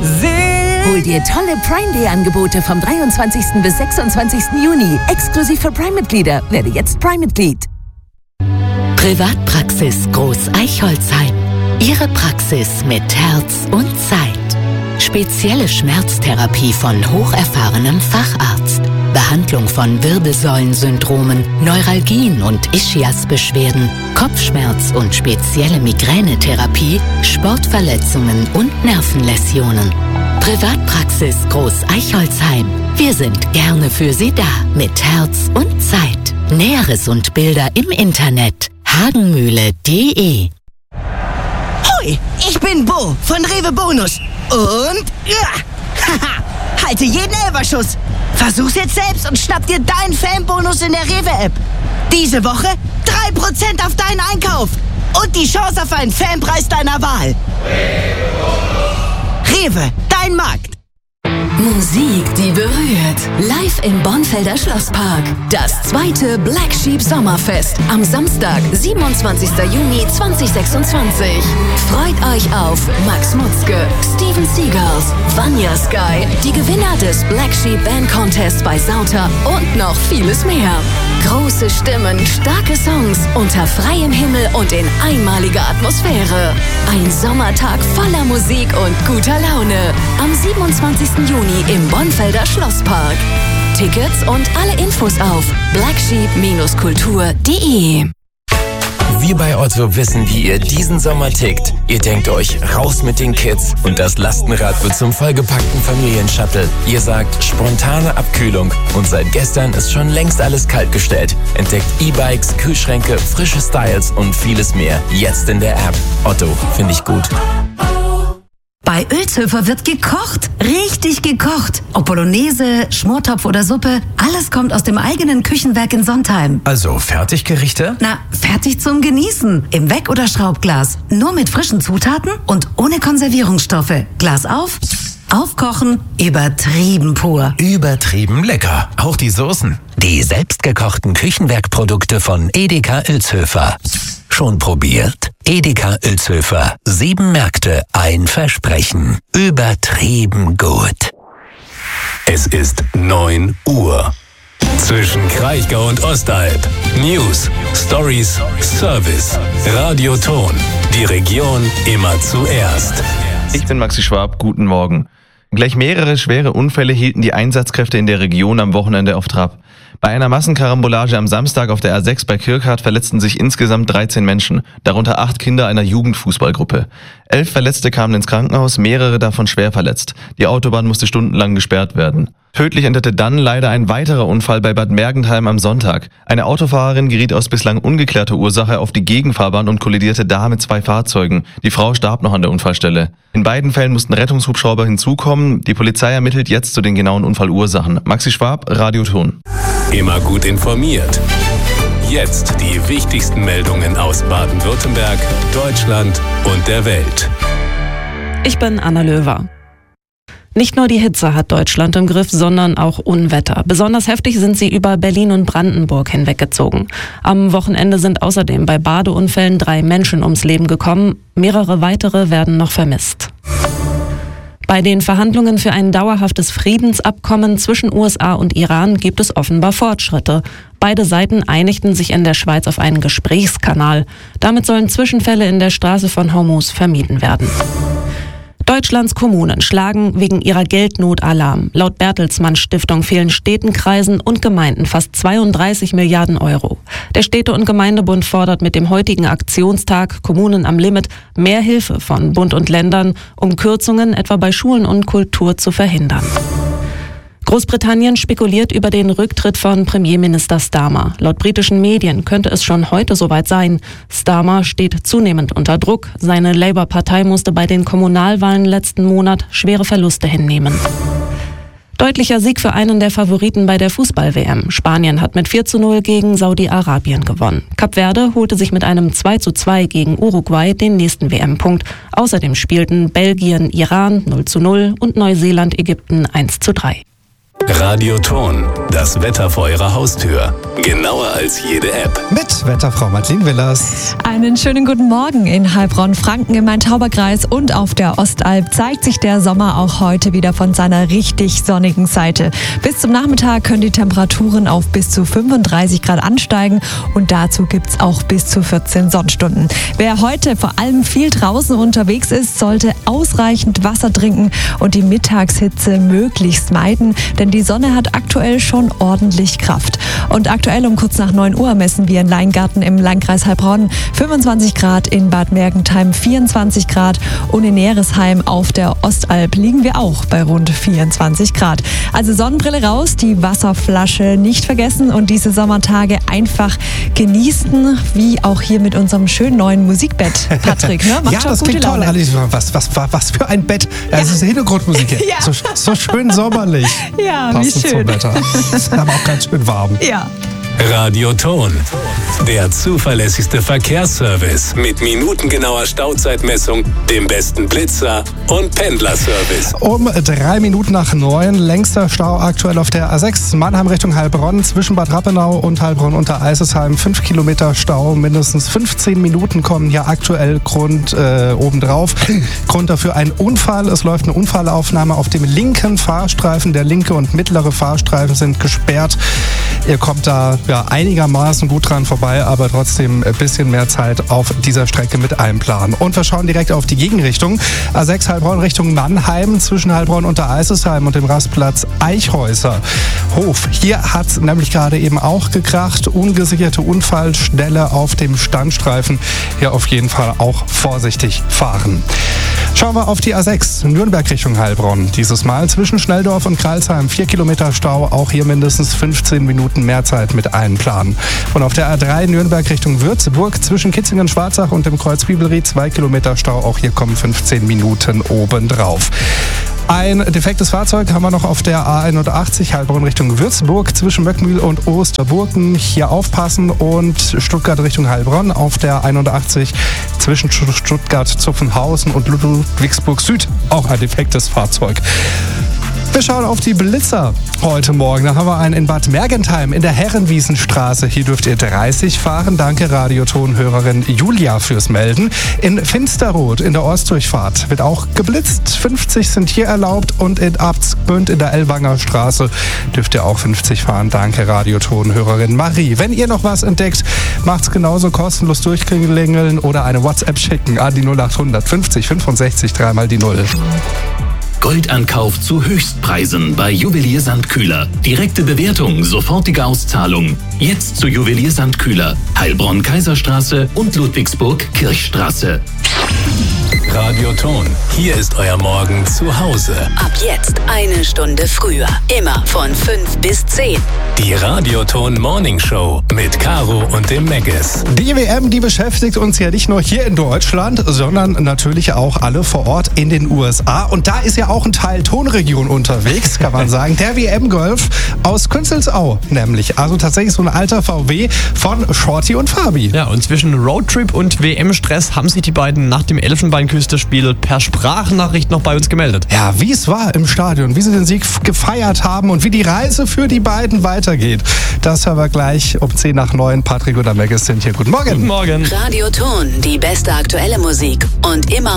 Hol dir tolle Prime Day Angebote vom 23. bis 26. Juni. Exklusiv für Prime-Mitglieder. Werde jetzt Prime-Mitglied. Privatpraxis Groß Eichholzheim. Ihre Praxis mit Herz und Zeit. Spezielle Schmerztherapie von hocherfahrenem Facharzt. Behandlung von Wirbelsäulensyndromen, Neuralgien und Ischiasbeschwerden, Kopfschmerz und spezielle Migränetherapie, Sportverletzungen und Nervenläsionen. Privatpraxis Groß Eichholzheim. Wir sind gerne für Sie da mit Herz und Zeit. Näheres und Bilder im Internet hagenmühle.de. Hoi, ich bin Bo von Rewe Bonus. Und halte jeden Elferschuss. Versuch's jetzt selbst und schnapp dir deinen Fanbonus in der Rewe-App. Diese Woche 3% auf deinen Einkauf. Und die Chance auf einen Fanpreis deiner Wahl. Rewe, dein Markt. Musik, die berührt. Live im Bonfelder Schlosspark. Das zweite Black Sheep Sommerfest am Samstag, 27. Juni 2026. Freut euch auf Max Mutzke, Steven Seagulls, Vanya Sky, die Gewinner des Black Sheep Band Contests bei Sauter und noch vieles mehr. Große Stimmen, starke Songs, unter freiem Himmel und in einmaliger Atmosphäre. Ein Sommertag voller Musik und guter Laune. Am 27. Juni im Bonfelder Schlosspark. Tickets und alle Infos auf blacksheep-kultur.de. Wir bei Otto wissen, wie ihr diesen Sommer tickt. Ihr denkt euch, raus mit den Kids und das Lastenrad wird zum vollgepackten Familienshuttle. Ihr sagt, spontane Abkühlung und seit gestern ist schon längst alles kaltgestellt. Entdeckt E-Bikes, Kühlschränke, frische Styles und vieles mehr. Jetzt in der App. Otto, finde ich gut. Bei Ölzhöfer wird gekocht. Richtig gekocht. Ob Bolognese, Schmortopf oder Suppe, alles kommt aus dem eigenen Küchenwerk in Sontheim. Also Fertiggerichte? Na, fertig zum Genießen. Im Weck- oder Schraubglas. Nur mit frischen Zutaten und ohne Konservierungsstoffe. Glas auf, aufkochen, übertrieben pur. Übertrieben lecker. Auch die Soßen. Die selbstgekochten Küchenwerkprodukte von Edeka Ölzhöfer. Schon probiert? Edeka Ölzhöfer. 7 Märkte, ein Versprechen. Übertrieben gut. Es ist 9 Uhr. Zwischen Kraichgau und Ostalb. News, Stories, Service. Radioton. Die Region immer zuerst. Ich bin Maxi Schwab, guten Morgen. Gleich mehrere schwere Unfälle hielten die Einsatzkräfte in der Region am Wochenende auf Trab. Bei einer Massenkarambolage am Samstag auf der A6 bei Kirkhardt verletzten sich insgesamt 13 Menschen, darunter 8 Kinder einer Jugendfußballgruppe. 11 Verletzte kamen ins Krankenhaus, mehrere davon schwer verletzt. Die Autobahn musste stundenlang gesperrt werden. Tödlich endete dann leider ein weiterer Unfall bei Bad Mergentheim am Sonntag. Eine Autofahrerin geriet aus bislang ungeklärter Ursache auf die Gegenfahrbahn und kollidierte da mit 2 Fahrzeugen. Die Frau starb noch an der Unfallstelle. In beiden Fällen mussten Rettungshubschrauber hinzukommen. Die Polizei ermittelt jetzt zu den genauen Unfallursachen. Maxi Schwab, Radioton. Immer gut informiert. Jetzt die wichtigsten Meldungen aus Baden-Württemberg, Deutschland und der Welt. Ich bin Anna Löwer. Nicht nur die Hitze hat Deutschland im Griff, sondern auch Unwetter. Besonders heftig sind sie über Berlin und Brandenburg hinweggezogen. Am Wochenende sind außerdem bei Badeunfällen 3 Menschen ums Leben gekommen. Mehrere weitere werden noch vermisst. Bei den Verhandlungen für ein dauerhaftes Friedensabkommen zwischen USA und Iran gibt es offenbar Fortschritte. Beide Seiten einigten sich in der Schweiz auf einen Gesprächskanal. Damit sollen Zwischenfälle in der Straße von Hormuz vermieden werden. Deutschlands Kommunen schlagen wegen ihrer Geldnot Alarm. Laut Bertelsmann Stiftung fehlen Städten, Kreisen und Gemeinden fast 32 Milliarden Euro. Der Städte- und Gemeindebund fordert mit dem heutigen Aktionstag Kommunen am Limit mehr Hilfe von Bund und Ländern, um Kürzungen etwa bei Schulen und Kultur zu verhindern. Großbritannien spekuliert über den Rücktritt von Premierminister Starmer. Laut britischen Medien könnte es schon heute soweit sein. Starmer steht zunehmend unter Druck. Seine Labour-Partei musste bei den Kommunalwahlen letzten Monat schwere Verluste hinnehmen. Deutlicher Sieg für einen der Favoriten bei der Fußball-WM. Spanien hat mit 4:0 gegen Saudi-Arabien gewonnen. Kap Verde holte sich mit einem 2:2 gegen Uruguay den nächsten WM-Punkt. Außerdem spielten Belgien, Iran 0:0 und Neuseeland, Ägypten 1:3. Radioton, das Wetter vor Ihrer Haustür. Genauer als jede App. Mit Wetterfrau Madeleine Willers. Einen schönen guten Morgen in Heilbronn, Franken, im Main-Tauber-Kreis und auf der Ostalb zeigt sich der Sommer auch heute wieder von seiner richtig sonnigen Seite. Bis zum Nachmittag können die Temperaturen auf bis zu 35 Grad ansteigen und dazu gibt's auch bis zu 14 Sonnenstunden. Wer heute vor allem viel draußen unterwegs ist, sollte ausreichend Wasser trinken und die Mittagshitze möglichst meiden, denn die Sonne hat aktuell schon ordentlich Kraft. Und aktuell um kurz nach 9 Uhr messen wir in Leingarten im Landkreis Heilbronn 25 Grad, in Bad Mergentheim 24 Grad und in Neresheim auf der Ostalb liegen wir auch bei rund 24 Grad. Also Sonnenbrille raus, die Wasserflasche nicht vergessen und diese Sommertage einfach genießen, wie auch hier mit unserem schönen neuen Musikbett, Patrick. Ne? Ja, das klingt toll, Alice. Was für ein Bett. Ja. Das ist Hintergrundmusik. Ja. So schön sommerlich. Ja, passend wie schön. Zum Wetter. Ist aber auch ganz schön warm. Ja. Radioton, der zuverlässigste Verkehrsservice mit minutengenauer Stauzeitmessung, dem besten Blitzer und Pendlerservice. Um 3 Minuten nach 9, längster Stau aktuell auf der A6 Mannheim Richtung Heilbronn, zwischen Bad Rappenau und Heilbronn unter Eisesheim. 5 Kilometer Stau, mindestens 15 Minuten kommen hier aktuell obendrauf. Grund dafür ein Unfall. Es läuft eine Unfallaufnahme auf dem linken Fahrstreifen. Der linke und mittlere Fahrstreifen sind gesperrt. Ihr kommt da einigermaßen gut dran vorbei, aber trotzdem ein bisschen mehr Zeit auf dieser Strecke mit einplanen. Und wir schauen direkt auf die Gegenrichtung. A6 Heilbronn Richtung Mannheim, zwischen Heilbronn unter Eisesheim und dem Rastplatz Eichhäuser Hof. Hier hat es nämlich gerade eben auch gekracht. Ungesicherte Unfallstelle auf dem Standstreifen. Hier auf jeden Fall auch vorsichtig fahren. Schauen wir auf die A6 Nürnberg Richtung Heilbronn. Dieses Mal zwischen Schnelldorf und Kreilsheim 4 Kilometer Stau. Auch hier mindestens 15 Minuten mehr Zeit mit einplanen. Und auf der A3 Nürnberg Richtung Würzburg zwischen Kitzingen-Schwarzach und dem Kreuz Bibelried 2 Kilometer Stau. Auch hier kommen 15 Minuten obendrauf. Ein defektes Fahrzeug haben wir noch auf der A81 Heilbronn Richtung Würzburg zwischen Möckmühl und Osterburgen. Hier aufpassen und Stuttgart Richtung Heilbronn auf der 81 zwischen Stuttgart-Zuffenhausen und Ludwigsburg Süd. Auch ein defektes Fahrzeug. Wir schauen auf die Blitzer heute Morgen. Da haben wir einen in Bad Mergentheim in der Herrenwiesenstraße. Hier dürft ihr 30 fahren. Danke Radioton-Hörerin Julia fürs Melden. In Finsterrot in der Ostdurchfahrt wird auch geblitzt. 50 sind hier erlaubt und in Abtsgmünd in der Ellwanger Straße dürft ihr auch 50 fahren. Danke Radioton-Hörerin Marie. Wenn ihr noch was entdeckt, macht's genauso, kostenlos durchklingeln oder eine WhatsApp schicken an die 0800 50 65 3 die 0. Goldankauf zu Höchstpreisen bei Juwelier Sandkühler. Direkte Bewertung, sofortige Auszahlung. Jetzt zu Juwelier Sandkühler. Heilbronn Kaiserstraße und Ludwigsburg Kirchstraße. Radioton, hier ist euer Morgen zu Hause. Ab jetzt 1 Stunde früher. Immer von 5 bis 10. Die Radioton Morning Show mit Caro und dem Megges. Die WM, die beschäftigt uns ja nicht nur hier in Deutschland, sondern natürlich auch alle vor Ort in den USA. Und da ist ja auch ein Teil Tonregion unterwegs, kann man sagen. Der WM-Golf aus Künzelsau nämlich. Also tatsächlich so ein alter VW von Shorty und Fabi. Ja, und zwischen Roadtrip und WM-Stress haben sich die beiden nach dem Elfenbeinküste-Spiel per Sprachnachricht noch bei uns gemeldet. Ja, wie es war im Stadion, wie sie den Sieg gefeiert haben und wie die Reise für die beiden weitergeht. Das hören wir gleich um 10 nach 9. Patrick und der Megges sind hier. Guten Morgen. Guten Morgen. Radioton, die beste aktuelle Musik und immer